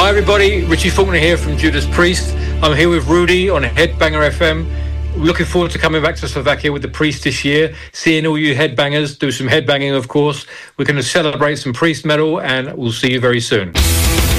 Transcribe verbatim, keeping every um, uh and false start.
Hi everybody, Richie Faulkner here from Judas Priest. I'm here with Rudy on Headbanger F M. Looking forward to coming back to Slovakia with the Priest this year, seeing all you headbangers, do some headbanging of course. We're going to celebrate some Priest metal and we'll see you very soon.